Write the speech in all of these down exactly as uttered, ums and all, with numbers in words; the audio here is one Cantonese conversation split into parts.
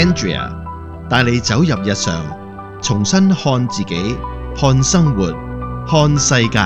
Andrea 帶你走入日常，重新看自己、看生活、看世界。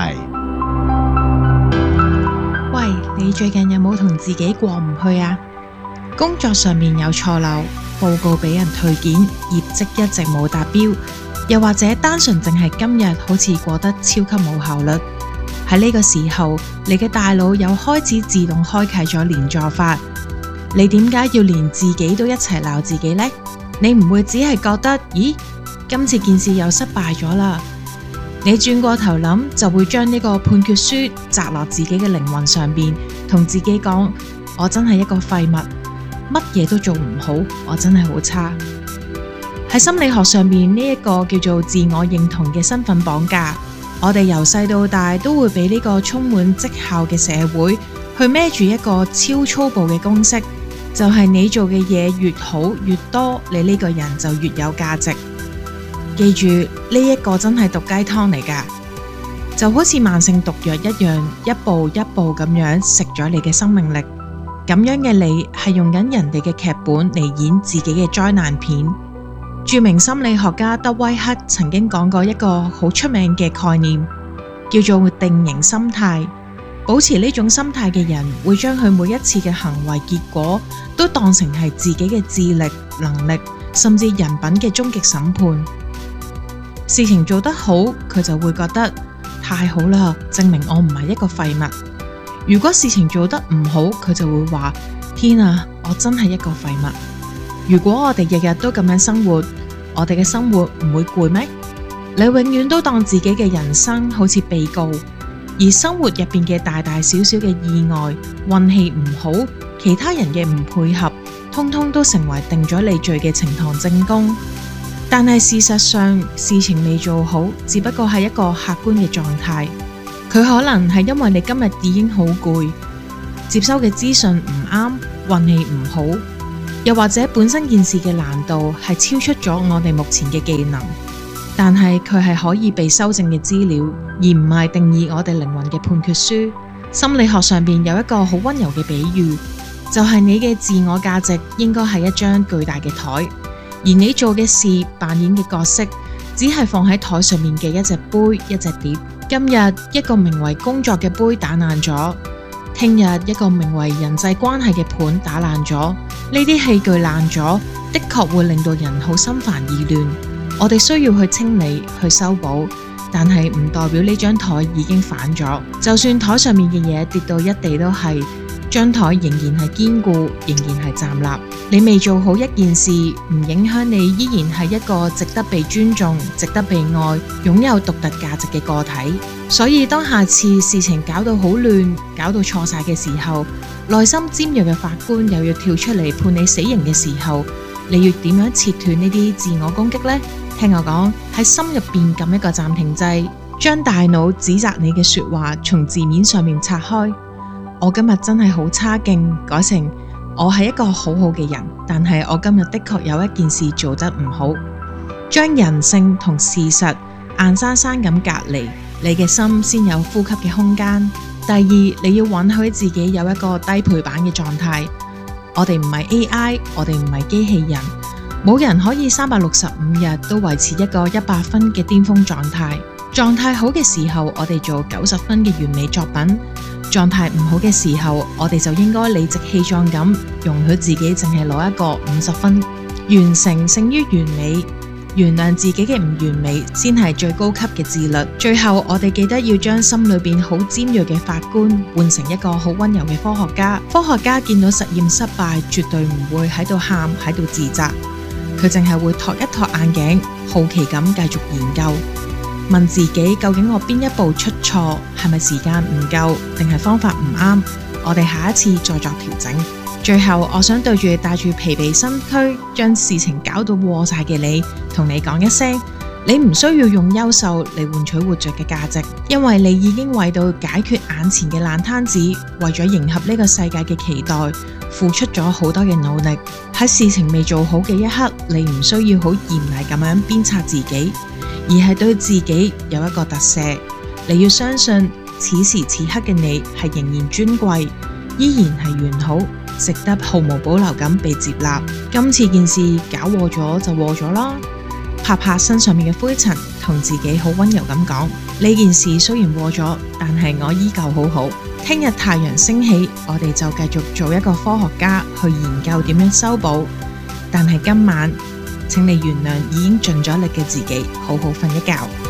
喂，你最近有冇同自己過唔去啊？工作上面有錯漏，報告俾人退件，業績一直冇達標，又或者單純淨係今日好似過得超級冇效率。喺呢個時候，你嘅大腦又開始自動開啟咗連坐法。你點解要連自己都一齊鬧自己呢？你唔會只係覺得，咦，今次件事又失敗咗啦。你轉過頭諗，就會將呢個判決書砸落自己嘅靈魂上邊，同自己講：我真係一個廢物，乜嘢都做唔好，我真係好差。喺心理學上面，呢一個叫做自我認同嘅身份綁架。我哋由細到大都會俾呢個充滿績效嘅社會去孭住一個超粗暴嘅公式，就係你做嘅嘢越好越多，你呢個人就越有價值。記住，呢一個真係毒雞湯嚟㗎，就好似慢性毒藥一樣，一步一步咁樣食咗你嘅生命力。咁樣嘅你係用緊人哋嘅劇本嚟演自己嘅災難片。著名心理學家德威克曾經講過一個好出名嘅概念，叫做定型心態。保持呢種心態嘅人，會將佢每一次嘅行為結果都當成係自己嘅智力、能力，甚至人品嘅終極審判。事情做得好，佢就會覺得太好啦，證明我唔係一個廢物。如果事情做得唔好，佢就會話：天啊，我真係一個廢物。如果我哋日日都咁樣生活，我哋嘅生活唔會攰咩？你永遠都當自己嘅人生好似被告，而生活入邊嘅大大小小嘅意外、運氣唔好、其他人嘅唔配合，通通都成為定咗你罪嘅呈堂證供。但係事實上，事情未做好，只不過係一個客觀嘅狀態。佢可能係因為你今日已經好攰，接收嘅資訊唔啱，運氣唔好。又或者本身件事嘅難度係超出咗我哋目前嘅技能，但係佢係可以被修正嘅資料，而唔係定義我哋靈魂嘅判決書。心理學上邊有一個好溫柔嘅比喻，就係你嘅自我價值應該係一張巨大嘅台，而你做嘅事扮演嘅角色只係放喺台上面嘅一隻杯、一隻碟。今日一個名為工作嘅杯打爛咗，聽日一個名為人際關係嘅盤打爛咗。呢啲器具爛咗，的確會令到人好心煩意亂。我哋需要去清理、去修補，但係唔代表呢張台已經反咗。就算台上面嘅嘢跌到一地都係，張台仍然係堅固，仍然係站立。你未做好一件事，唔影響你依然係一個值得被尊重、值得被愛、擁有獨特價值嘅個體。所以當下次事情搞到好亂、搞到錯晒嘅時候，內心尖銳嘅法官又要跳出嚟判你死刑嘅時候，你要點樣切斷呢啲自我攻擊呢？聽我講，喺心入邊撳一個暫停掣，將大腦指責你嘅說話從字面上面拆開。我今日真係好差勁，改成我係一個好好嘅人，但係我今日的確有一件事做得唔好。將人性同事實硬生生咁隔離，你嘅心先有呼吸嘅空間。第二，你要允許自己有一個低配版嘅狀態。我哋唔係 A I， 我哋唔係機器人，冇人可以三百六十五日都維持一個一百分嘅巔峰狀態。狀態好嘅時候，我哋做九十分嘅完美作品；狀態唔好嘅時候，我哋就應該理直氣壯咁容許自己淨係攞一個五十分。完成勝於完美，原諒自己嘅唔完美先係最高級嘅自律。最後，我哋記得要將心裏邊好尖銳嘅法官換成一個好溫柔嘅科學家。科學家見到實驗失敗，絕對唔會喺度喊，喺度自責，佢淨係會托一托眼鏡，好奇咁繼續研究，問自己究竟我邊一步出錯，係咪時間唔夠，定係方法唔啱？我哋下一次再作調整。最後，我想對住帶住疲憊身軀，將事情搞到禍晒嘅你，同你講一聲，你唔需要用優秀嚟換取活着嘅價值，因為你已經為到解決眼前嘅爛攤子，為咗迎合呢個世界嘅期待，付出咗好多嘅努力。喺事情未做好嘅一刻，你唔需要好嚴厲咁樣鞭策自己，而係對自己有一個特赦。你要相信，此時此刻嘅你係仍然尊貴，依然係完好。 值得毫無保留咁被接納。今次件事搞禍咗就禍咗啦，拍拍身上面嘅灰塵，同自己好溫柔咁講：呢件事雖然禍咗，但係我依舊好好。聽日太陽升起，我哋就繼續做一個科學家去研究點樣修補。但係今晚，請你原諒已經盡咗力嘅自己，好好瞓一覺。